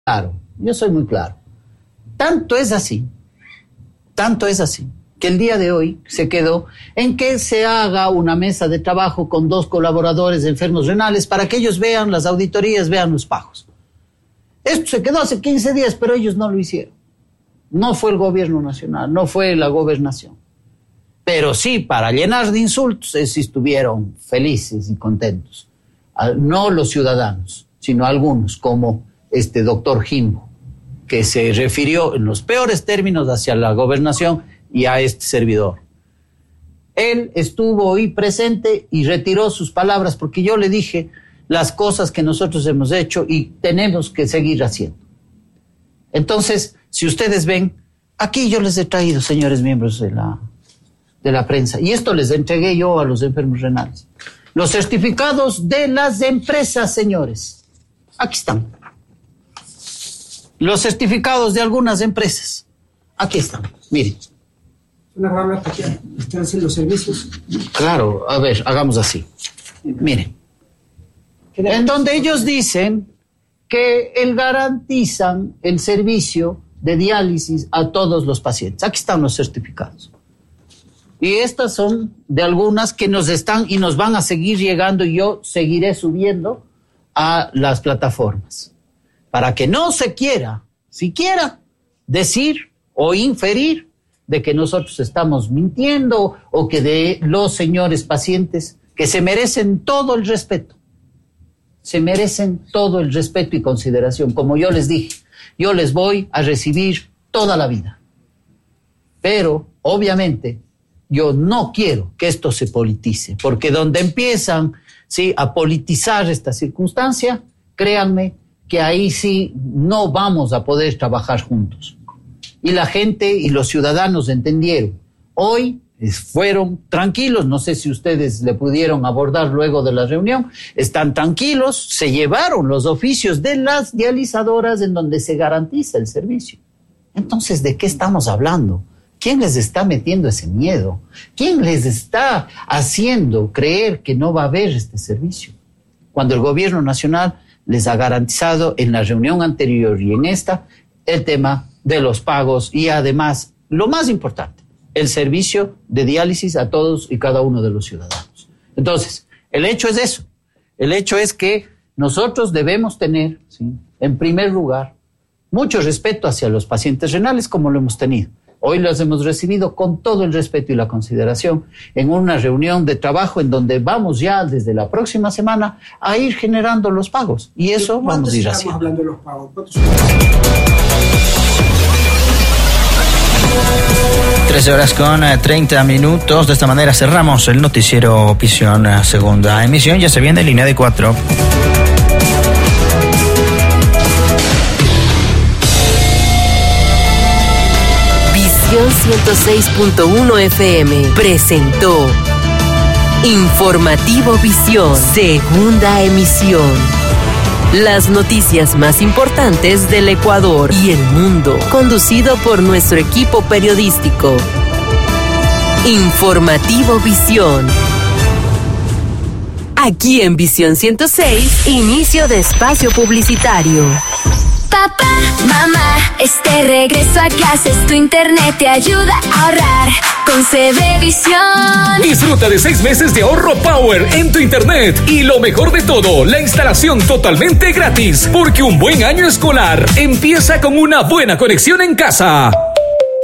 claro, yo soy muy claro. Tanto es así, que el día de hoy se quedó en que se haga una mesa de trabajo con 2 colaboradores de enfermos renales para que ellos vean las auditorías, vean los pagos. Esto se quedó hace 15 días, pero ellos no lo hicieron. No fue el gobierno nacional, no fue la gobernación. Pero sí, para llenar de insultos, sí estuvieron felices y contentos. No los ciudadanos, sino algunos, como este doctor Jimbo, que se refirió en los peores términos hacia la gobernación y a este servidor. Él estuvo hoy presente y retiró sus palabras porque yo le dije las cosas que nosotros hemos hecho y tenemos que seguir haciendo. Entonces, si ustedes ven, aquí yo les he traído, señores miembros de la prensa, y esto les entregué yo a los enfermos renales. Los certificados de las empresas, señores. Aquí están. Los certificados de algunas empresas. Aquí están, miren. Una rama que están haciendo servicios. Claro, a ver, hagamos así. Miren. En donde ellos dicen que garantizan el servicio de diálisis a todos los pacientes. Aquí están los certificados. Y estas son de algunas que nos están y nos van a seguir llegando y yo seguiré subiendo a las plataformas. Para que no se quiera, siquiera, decir o inferir de que nosotros estamos mintiendo o que de los señores pacientes que se merecen todo el respeto. Se merecen todo el respeto y consideración. Como yo les dije, yo les voy a recibir toda la vida. Pero, obviamente, yo no quiero que esto se politice, porque donde empiezan, ¿sí?, a politizar esta circunstancia, créanme que ahí sí no vamos a poder trabajar juntos. Y la gente y los ciudadanos entendieron. Hoy fueron tranquilos, no sé si ustedes le pudieron abordar luego de la reunión, están tranquilos, se llevaron los oficios de las dializadoras en donde se garantiza el servicio. Entonces, ¿de qué estamos hablando? ¿Quién les está metiendo ese miedo? ¿Quién les está haciendo creer que no va a haber este servicio? Cuando el gobierno nacional les ha garantizado en la reunión anterior y en esta el tema de los pagos y además, lo más importante, el servicio de diálisis a todos y cada uno de los ciudadanos. Entonces, el hecho es eso. El hecho es que nosotros debemos tener, ¿sí?, en primer lugar, mucho respeto hacia los pacientes renales como lo hemos tenido. Hoy los hemos recibido con todo el respeto y la consideración en una reunión de trabajo en donde vamos ya desde la próxima semana a ir generando los pagos. Y eso vamos a ir haciendo. Estamos hablando de los pagos. 13:30. De esta manera cerramos el noticiero Visión, segunda emisión. Ya se viene línea de 4. Visión 106.1 FM presentó Informativo Visión, segunda emisión. Las noticias más importantes del Ecuador y el mundo, conducido por nuestro equipo periodístico. Informativo Visión. Aquí en Visión 106, inicio de espacio publicitario. Papá, mamá, este regreso a clases, tu internet te ayuda a ahorrar con CBVision. Disfruta de 6 meses de ahorro Power en tu internet. Y lo mejor de todo, la instalación totalmente gratis. Porque un buen año escolar empieza con una buena conexión en casa.